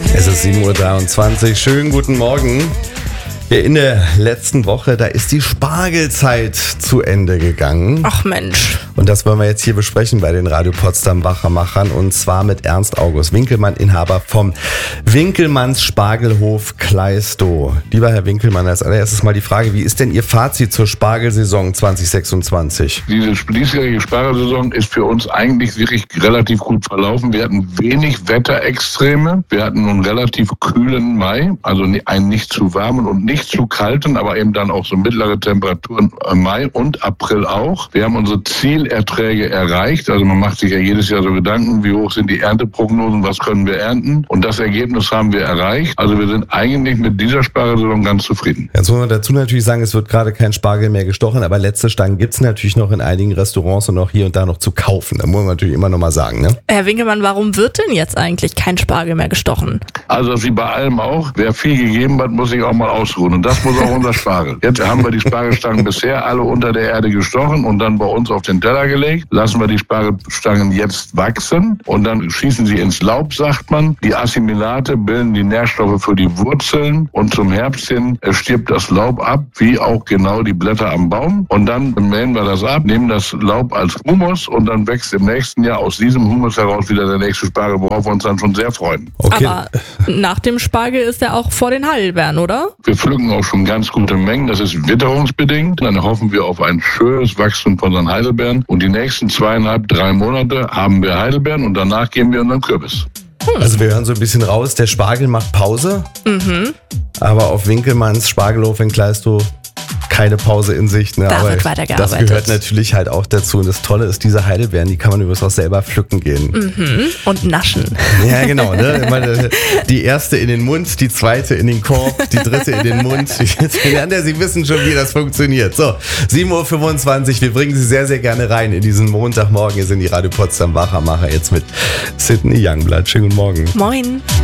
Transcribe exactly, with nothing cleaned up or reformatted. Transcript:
Es ist sieben Uhr dreiundzwanzig. Schönen guten Morgen. Ja, in der letzten Woche, da ist die Spargelzeit zu Ende gegangen. Ach Mensch. Und das wollen wir jetzt hier besprechen bei den Radio Potsdam Wachermachern. Und zwar mit Ernst August Winkelmann, Inhaber vom Winkelmanns Spargelhof Kleistow. Lieber Herr Winkelmann, als allererstes mal die Frage, wie ist denn Ihr Fazit zur Spargelsaison zwanzig sechsundzwanzig? Diese diesjährige Spargelsaison ist für uns eigentlich wirklich relativ gut verlaufen. Wir hatten wenig Wetterextreme. Wir hatten einen relativ kühlen Mai, also einen nicht zu warmen und nicht zu kalten, aber eben dann auch so mittlere Temperaturen im Mai und April auch. Wir haben unsere Zielerträge erreicht. Also man macht sich ja jedes Jahr so Gedanken, wie hoch sind die Ernteprognosen, was können wir ernten? Und das Ergebnis haben wir erreicht. Also wir sind eigentlich mit dieser Spargelsaison ganz zufrieden. Jetzt muss man dazu natürlich sagen, es wird gerade kein Spargel mehr gestochen, aber letzte Stangen gibt es natürlich noch in einigen Restaurants und auch hier und da noch zu kaufen. Da muss man natürlich immer noch mal sagen, ne? Herr Winkelmann, warum wird denn jetzt eigentlich kein Spargel mehr gestochen? Also wie bei allem auch, wer viel gegeben hat, muss sich auch mal ausruhen. Und das muss auch unser Spargel. Jetzt haben wir die Spargelstangen bisher alle unter der Erde gestochen und dann bei uns auf den Teller gelegt. Lassen wir die Spargelstangen jetzt wachsen und dann schießen sie ins Laub, sagt man. Die Assimilate bilden die Nährstoffe für die Wurzeln und zum Herbst hin stirbt das Laub ab, wie auch genau die Blätter am Baum. Und dann mähen wir das ab, nehmen das Laub als Humus und dann wächst im nächsten Jahr aus diesem Humus heraus wieder der nächste Spargel, worauf wir uns dann schon sehr freuen. Okay. Aber nach dem Spargel ist er auch vor den Heidelbeeren, oder? Wir pflücken auch schon ganz gute Mengen. Das ist witterungsbedingt. Dann hoffen wir auf ein schönes Wachstum von unseren Heidelbeeren. Und die nächsten zweieinhalb, drei Monate haben wir Heidelbeeren und danach gehen wir in den Kürbis. Also wir hören so ein bisschen raus, der Spargel macht Pause. Mhm. Aber auf Winkelmanns Spargelhof in Kleistow keine Pause in Sicht. Ne? Da Aber wird weitergearbeitet. das gehört natürlich halt auch dazu. Und das Tolle ist, diese Heidelbeeren, die kann man übrigens auch selber pflücken gehen. Mhm. Und naschen. Ja, genau. Ne? Ich meine, die erste in den Mund, die zweite in den Korb, die dritte in den Mund. Sie wissen schon, wie das funktioniert. So, sieben Uhr fünfundzwanzig. Wir bringen Sie sehr, sehr gerne rein in diesen Montagmorgen. Hier sind die Radio Potsdam Wachermacher jetzt mit Sydney Youngblood. Schönen guten Morgen. Moin.